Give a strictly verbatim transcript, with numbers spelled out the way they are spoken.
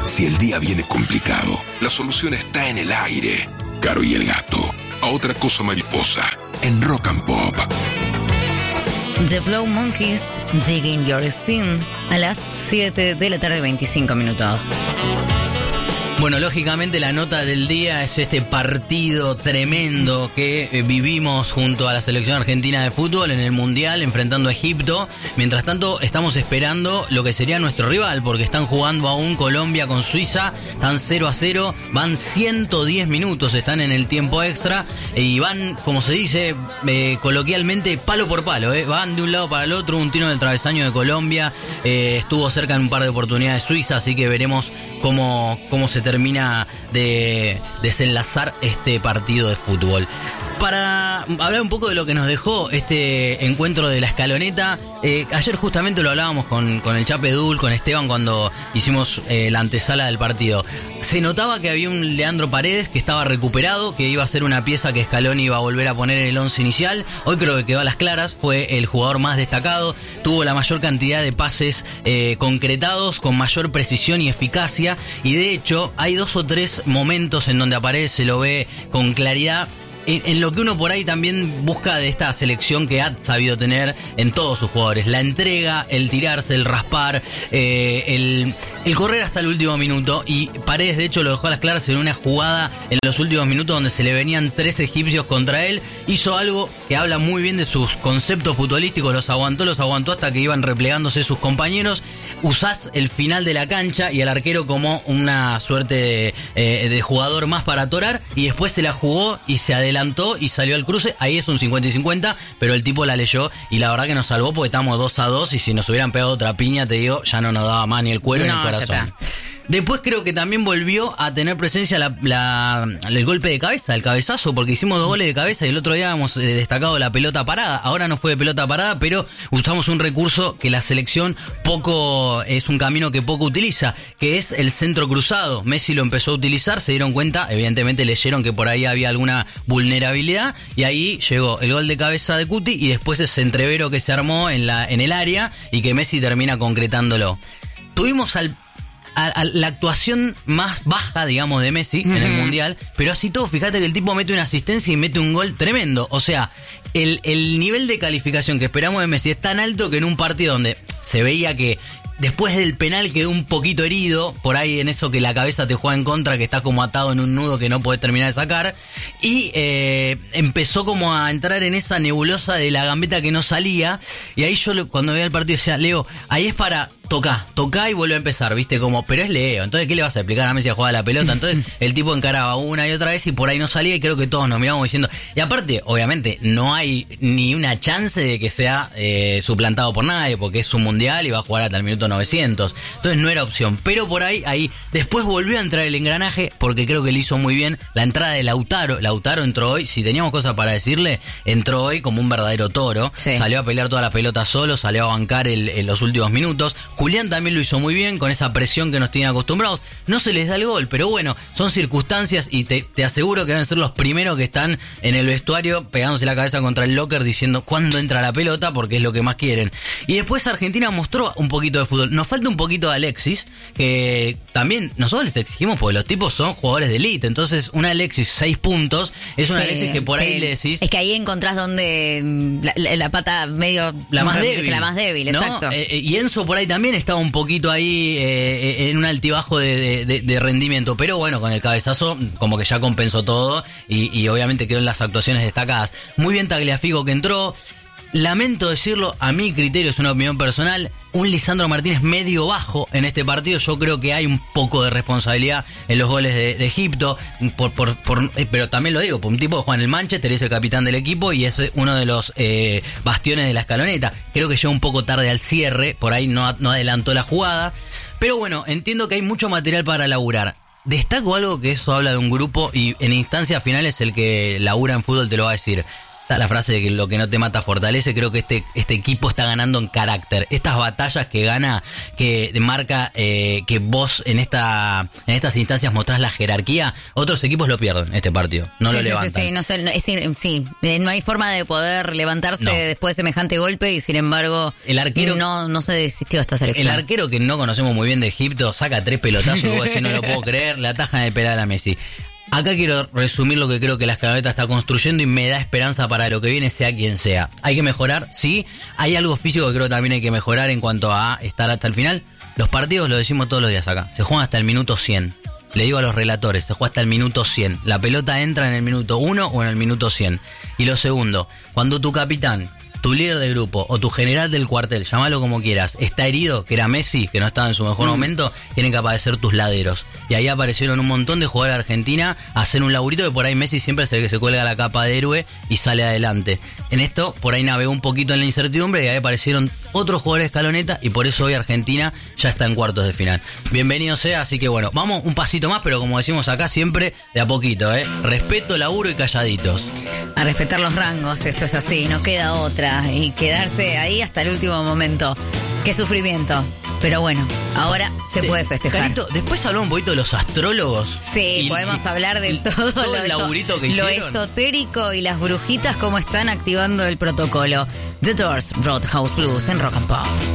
Si el día viene complicado, la solución está en el aire. Caro y el Gato. A otra cosa mariposa. En Rock and Pop. The Flow Monkeys, Digging Your Sin, a las siete de la tarde, veinticinco minutos. Bueno, lógicamente la nota del día es este partido tremendo que eh, vivimos junto a la selección argentina de fútbol en el Mundial enfrentando a Egipto. Mientras tanto estamos esperando lo que sería nuestro rival, porque están jugando aún Colombia con Suiza, están cero a cero, van ciento diez minutos, están en el tiempo extra y van, como se dice eh, coloquialmente, palo por palo, eh. van de un lado para el otro, un tiro en el travesaño de Colombia, eh, estuvo cerca en un par de oportunidades Suiza, así que veremos cómo, cómo se termina de desenlazar este partido de fútbol. Para hablar un poco de lo que nos dejó este encuentro de la escaloneta, eh, ayer justamente lo hablábamos con, con el Chape Dul, con Esteban, cuando hicimos eh, la antesala del partido. Se notaba que había un Leandro Paredes que estaba recuperado, que iba a ser una pieza que Scaloni iba a volver a poner en el once inicial. Hoy creo que quedó a las claras, fue el jugador más destacado, tuvo la mayor cantidad de pases eh, concretados, con mayor precisión y eficacia, y de hecho hay dos o tres momentos en donde a Paredes se lo ve con claridad. En, en lo que uno por ahí también busca de esta selección que ha sabido tener en todos sus jugadores. La entrega, el tirarse, el raspar, eh, el, el correr hasta el último minuto. Y Paredes de hecho lo dejó a las claras en una jugada en los últimos minutos donde se le venían tres egipcios contra él. Hizo algo que habla muy bien de sus conceptos futbolísticos. Los aguantó, los aguantó hasta que iban replegándose sus compañeros. Usás el final de la cancha y el arquero como una suerte de, eh, de jugador más para atorar. Y después se la jugó y se adelantó. adelantó y salió al cruce, ahí es un cincuenta y cincuenta, pero el tipo la leyó y la verdad que nos salvó porque estamos dos a dos y si nos hubieran pegado otra piña, te digo, ya no nos daba más ni el cuero no, ni el corazón. Después creo que también volvió a tener presencia la, la, el golpe de cabeza, el cabezazo, porque hicimos dos goles de cabeza y el otro día hemos destacado la pelota parada. Ahora no fue de pelota parada, pero usamos un recurso que la selección poco, es un camino que poco utiliza, que es el centro cruzado. Messi lo empezó a utilizar, se dieron cuenta, evidentemente leyeron que por ahí había alguna vulnerabilidad y ahí llegó el gol de cabeza de Cuti y después ese entrevero que se armó en, la, en el área y que Messi termina concretándolo. Tuvimos al A, a la actuación más baja, digamos, de Messi uh-huh. en el Mundial, pero así todo, fíjate que el tipo mete una asistencia y mete un gol tremendo. O sea, el, el nivel de calificación que esperamos de Messi es tan alto que en un partido donde se veía que después del penal quedó un poquito herido, por ahí en eso que la cabeza te juega en contra, que está como atado en un nudo que no podés terminar de sacar, y eh, empezó como a entrar en esa nebulosa de la gambeta que no salía, y ahí yo cuando veía el partido decía, Leo, ahí es para tocar, tocar y vuelve a empezar, ¿viste? Como, pero es Leo, entonces ¿qué le vas a explicar a Messi a jugar a la pelota? Entonces el tipo encaraba una y otra vez y por ahí no salía y creo que todos nos miramos diciendo, y aparte, obviamente, no hay ni una chance de que sea eh, suplantado por nadie, porque es un mundial y va a jugar hasta el minuto novecientos, entonces no era opción, pero por ahí, ahí, después volvió a entrar el engranaje, porque creo que le hizo muy bien la entrada de Lautaro. Lautaro entró hoy, si teníamos cosas para decirle, entró hoy como un verdadero toro, sí. Salió a pelear toda la pelota solo, salió a bancar el, en los últimos minutos. Julián también lo hizo muy bien, con esa presión que nos tienen acostumbrados. No se les da el gol, pero bueno, son circunstancias y te, te aseguro que van a ser los primeros que están en el vestuario pegándose la cabeza contra el locker diciendo cuándo entra la pelota, porque es lo que más quieren. Y después Argentina mostró un poquito de fútbol. Nos falta un poquito de Alexis, que también nosotros les exigimos porque los tipos son jugadores de élite. Entonces, una Alexis, seis puntos, es una sí, Alexis que por ahí que, le decís... Es que ahí encontrás donde la, la, la pata medio... La más débil. La más débil, ¿no? exacto. Eh, y Enzo por ahí también estaba un poquito ahí eh, en un altibajo de, de, de rendimiento. Pero bueno, con el cabezazo como que ya compensó todo y, y obviamente quedó en las actuaciones destacadas. Muy bien Tagliafico que entró. Lamento decirlo, a mi criterio es una opinión personal, un Lisandro Martínez medio bajo en este partido. Yo creo que hay un poco de responsabilidad en los goles de, de Egipto, por, por, por, pero también lo digo, por un tipo que juega en el Manchester, es el capitán del equipo y es uno de los eh, bastiones de la escaloneta. Creo que llegó un poco tarde al cierre, por ahí no, no adelantó la jugada, pero bueno, entiendo que hay mucho material para laburar. Destaco algo que eso habla de un grupo y en instancias finales el que labura en fútbol te lo va a decir. Está la frase de que lo que no te mata fortalece. Creo que este, este equipo está ganando en carácter. Estas batallas que gana, que marca eh, que vos en esta en estas instancias mostrás la jerarquía, otros equipos lo pierden este partido. No sí, lo sí, levantan. Sí, sí, no, sé, no, es, sí, no hay forma de poder levantarse No. después de semejante golpe y sin embargo El arquero, no, no se desistió de esta selección. El arquero que no conocemos muy bien de Egipto saca tres pelotazos y vos decís, no lo puedo creer, le atajan el pedal a Messi. Acá quiero resumir lo que creo que la escaloneta está construyendo y me da esperanza para lo que viene, sea quien sea. Hay que mejorar, sí. Hay algo físico que creo que también hay que mejorar en cuanto a estar hasta el final. Los partidos, lo decimos todos los días acá, se juegan hasta el minuto cien. Le digo a los relatores, se juega hasta el minuto cien. La pelota entra en el minuto uno o en el minuto cien. Y lo segundo, cuando tu capitán, tu líder de grupo o tu general del cuartel, llámalo como quieras, está herido, que era Messi, que no estaba en su mejor momento, tienen que aparecer tus laderos. Y ahí aparecieron un montón de jugadores de Argentina a hacer un laburito que por ahí Messi siempre es el que se cuelga la capa de héroe y sale adelante. En esto, por ahí navegó un poquito en la incertidumbre y ahí aparecieron otros jugadores de escaloneta y por eso hoy Argentina ya está en cuartos de final. Bienvenido sea, así que bueno, vamos un pasito más, pero como decimos acá siempre, de a poquito, ¿eh? Respeto, laburo y calladitos. A respetar los rangos, esto es así, no queda otra. Y quedarse ahí hasta el último momento. Qué sufrimiento. Pero bueno, ahora se puede festejar. Carito, después hablamos un poquito de los astrólogos. Sí, y, podemos y, hablar de todo, todo lo, el laburito que lo hicieron. esotérico y las brujitas, cómo están activando el protocolo. The Doors, Roadhouse Blues en Rock and Pop.